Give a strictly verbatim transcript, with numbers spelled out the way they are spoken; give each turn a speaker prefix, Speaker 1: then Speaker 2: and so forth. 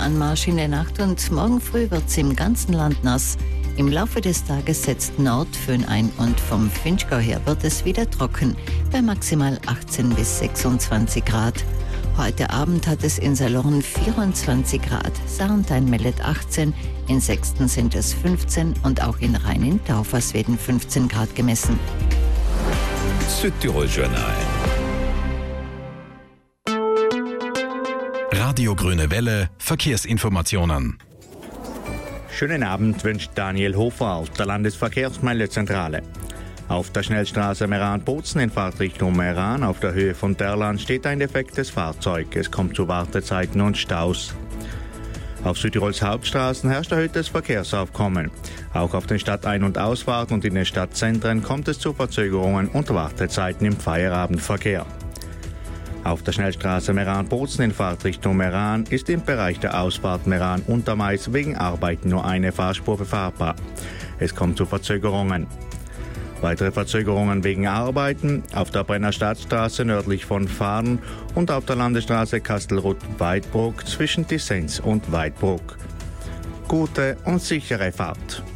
Speaker 1: Anmarsch in der Nacht und morgen früh wird es im ganzen Land nass. Im Laufe des Tages setzt Nordföhn ein und vom Finchgau her wird es wieder trocken, bei maximal achtzehn bis sechsundzwanzig Grad. Heute Abend hat es in Salorn vierundzwanzig Grad, Sarntein meldet achtzehn, in Sexten sind es fünfzehn und auch in Rhein in Taufers werden fünfzehn Grad gemessen.
Speaker 2: Südtirol Journal.
Speaker 3: Radio Grüne Welle, Verkehrsinformationen.
Speaker 4: Schönen Abend wünscht Daniel Hofer aus der Landesverkehrsmeldezentrale. Auf der Schnellstraße Meran-Bozen in Fahrtrichtung Meran auf der Höhe von Derlan steht ein defektes Fahrzeug. Es kommt zu Wartezeiten und Staus. Auf Südtirols Hauptstraßen herrscht erhöhtes Verkehrsaufkommen. Auch auf den Stadtein- und Ausfahrten und in den Stadtzentren kommt es zu Verzögerungen und Wartezeiten im Feierabendverkehr. Auf der Schnellstraße Meran-Bozen in Fahrtrichtung Meran ist im Bereich der Ausfahrt Meran-Untermais wegen Arbeiten nur eine Fahrspur befahrbar. Es kommt zu Verzögerungen. Weitere Verzögerungen wegen Arbeiten auf der Brenner Stadtstraße nördlich von Fahren und auf der Landesstraße Kastelruth-Weidbruck zwischen Dissens und Weidbruck. Gute und sichere Fahrt.